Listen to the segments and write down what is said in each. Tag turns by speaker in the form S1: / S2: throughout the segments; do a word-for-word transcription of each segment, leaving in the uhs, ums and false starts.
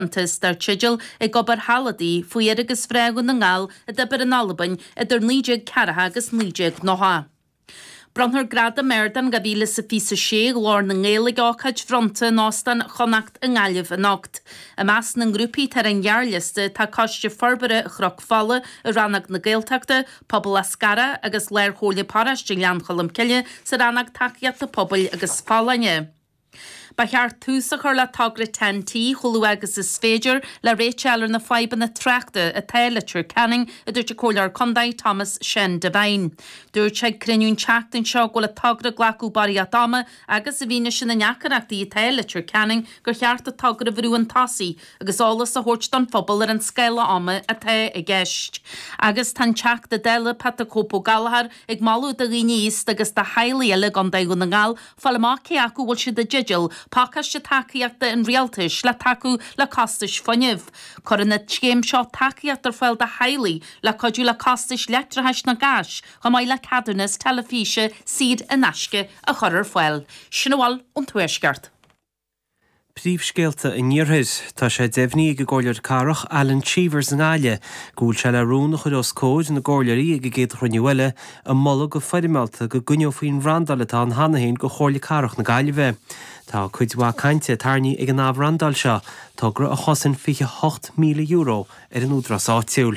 S1: Antas dar chidil ag gobar haladaí faoi agus freagun na ngáil a dabar an Albain idir nídeag caratha agus nídeag nóha. Bronthar grada merdan gabíle sa físa sé glár na ngélig áchaid fronta nástan chonacht a ngáilih a nocht. A más na grúpi tar an jaarliste tá coiste forbere chroch falle a rannag na gaeltachta, pobl ascara agus leir hólia paras de lean cholam cille sa rannag taciat a pobl agus fallane. Ba cheart túsa chur le tagra tentí chulú agus is féidir le réitealar na faiban na trachta a teiletir canning a dúirte cólar Condaid Thomas Shen de Bain. Dúirt sé criniún teachtain seo go le tagra glacu barí a dama agus a bhíne sin na neacarachtaí a teiletir canning gur cheart a tagra bhrúan tasí agus álas a hort don phobal ar an scéile ama a te i gceist. Agus tan teach de deile Patacópo Galahar ag malú de riníos agus de hailí eile gan daigú na ngáil fallamach acu bhil si de jidil Páchas se takeíachta in rialtais le taú le costais fanniuh. Cor na tcéim seo takeíachtar foiil de hailí le codú le costais letrathais na gas, chu mai le cadarnas telefíse siad in asce a chorar foiil. Sinnaháil an tuaisceart.
S2: Príomhscéalta in níorthid tá sé deimhní go gáilear carach Alan Cheevers an gáile, gúil se le rún chud os cóid na gáileirí ag géad chruinnehuile a molla go feidimelta go gunneó faoin randal atá an hanahéin go chóirla carach na gáile bheith. Tá chuidhá cainte tarní ag an ábh randal seo tugra a chosan fiche ocht míle euro ar an údras áitiúil.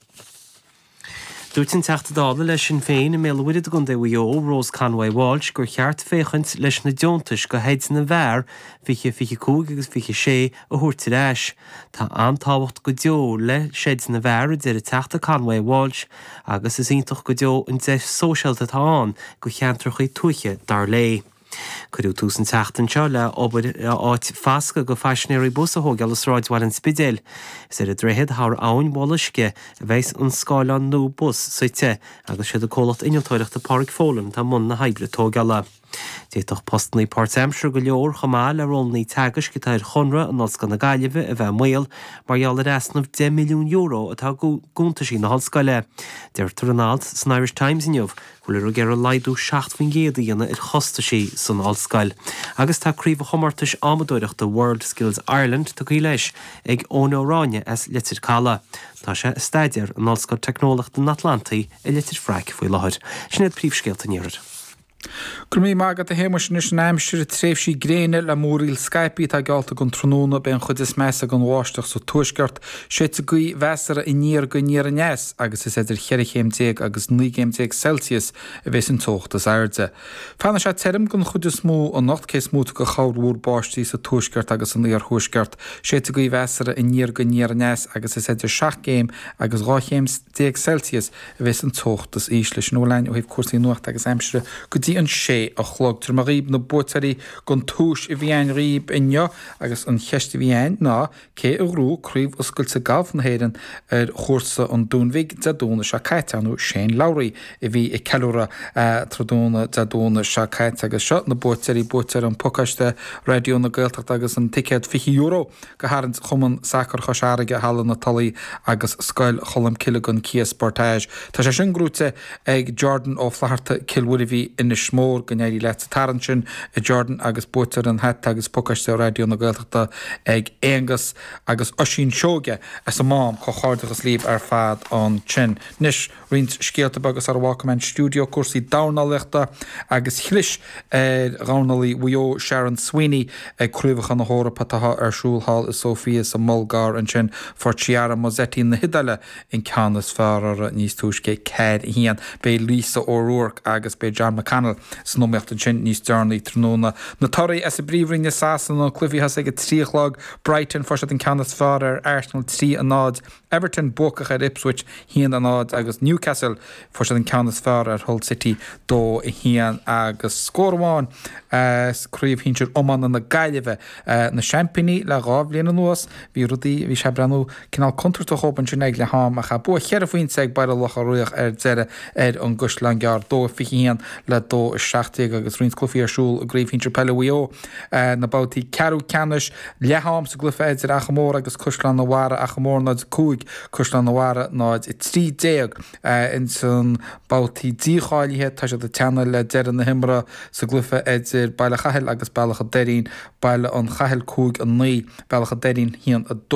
S2: Dúirt an teachta dála leis sin féin i méilhuiid a gunda bhío Rose Conway Walsh gur cheart féchant leis na deontais go héid na bhar fiche fiche cúg agus fiche sé a thuirtir éis. Tá antáhacht go deo le séid na bhar a deir a teachta Conway Walsh agus is iontoch go deo an deis sóisialta táin go cheantrachaí tuiche dar lé. Cudú túsan teachtan seo le obair áit fasca go faisnéirí bus a thóg agus ráidhhail an spidéil. Is ar a dréhead thar ann bholaisce a bheits an scáileán nó bus suite agus siad a cólacht inoltóireachta Park Fólam tá mun na haibre tógala. Déitoch postnaí Port Amsher go leor chomá le rolnaí teagas go tair chunra an olscan na gaiileh a bheith mail margheall ar easnamh ten milliún euro atá gúnta sí na hallscoile. Deir Turnald san Irish Times inniuh chuir a ggéir a leidú seacht faoin géad dhéana ar chosta sí san hallscoil. Agus tá críomh chomartais amadúireachta World Skills Ireland tá í leis ag ónóráine as litir chala. Tá sé staidir an hallscoil technolachta na Atlantaí i litir freic faoi láthir. Sinad príomhscéalta níorad.
S3: Gur mí mágad a héimeis níos an aimsir a tréimhsí gréine le móríl Skype tá gealta gon tróna ben chud is measa gan bháisteach sa tuaisceart sé a gaí bheasara i níor go níor an neas agus is idir cheirichéim déag agus nígéim déag Celsius a bheits an tócht as airde. Fanna sé terim gon chud is mó an nacht cé smúta go chaúr báistí sa tuaisceart agus an níor thuaisceart sé a gaí bheasara i níor go níor an neas agus is idir seach géim agus ráchéim déag Celsius a bheits an tócht as íslis nólein ó híh cuasaí nuacht agus aimsire go dtí an sé a chlog tar mar ríb na bótarí gon túis i bhíon ríb inneo agus an cheiste bhíon ná cé a rú críomh oscailt sa gabh na héireann ar chóirsa an dúnmhaigh de dúna se caiiteanú Shane Lowry i bhí i ceúra tradúna de dúna se caiite agus seo na bótarí bótar an pocaiste radio na Gaeltacht agus an ticket fiche euro go háann chuman sacr chosáige hallan na talaí agus scoil cholam kilogan Kia Sportage. Tá sé sin grúte ag Jordan ó flaharta Kilwoodiví in smór gnéirí le tarantin a Jordan agus bótar an het agus pocaiste radio na Gaeltachta ag éangas agus osín seoge as a mám cho cháirdagus líb ar fad an chin. Nis rint scéalta agus ar bhacamen studio cuasaí dánálaachta agus chlis ránalí bhuió Sharon Sweeney ag cruúbhachan na hóra patatha ar siúlhall is Sofia sa Mulgar an chin for Chiara Mozzetti na hidale in Canas fearar níos túisce céad hían be Lisa O'Rourke agus be John McCannell san nóíocht an sin níos dearnaí tróna. Na toraí as a bríomhring na Sasan an clufií has ag a tríochlag Brighton forsad an Canas fearar Arsenal trí a nád Everton bócach ar Ipswich hían a nád agus Newcastle forsad an Canas fearar ar Hull City dó i hían agus scóráin críomh hínsir omán na gaiileh na Championí le gábh léana nuas bhí rudí bhí sé brenn cinál contrata choban sin ag le hám a cha bu chear faoin ag bail lech a ruach ar deire ar an guslan gear dó fi hían le dó dó is seachtí agus rins clufií arsúl a gréifhín Pelleío na bbátaí ceú ceannis leham sa glufa idir achamór agus coslan nóhara achamór náid cúig coslan nóhara náid i trí déag in san bbátaí díáilithe tá sé de teanna le dean na himra sa glufa idir bailile chahil agus bailach a deín bailile an chahil cúig an ní bailach a deín hían a